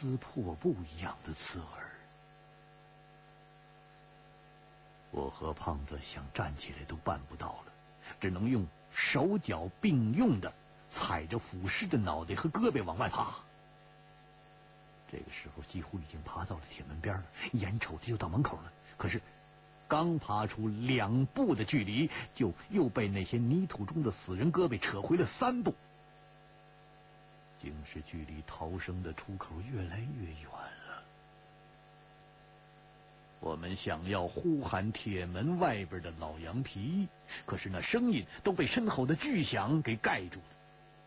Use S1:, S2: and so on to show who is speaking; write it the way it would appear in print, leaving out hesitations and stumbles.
S1: 撕破布一样的刺耳。我和胖子想站起来都办不到了，只能用手脚并用的踩着腐尸的脑袋和胳膊往外爬。这个时候几乎已经爬到了铁门边了，眼瞅着就到门口了，可是刚爬出2步的距离，就又被那些泥土中的死人胳膊扯回了3步。竟是距离逃生的出口越来越远了。我们想要呼喊铁门外边的老羊皮，可是那声音都被身后的巨响给盖住了。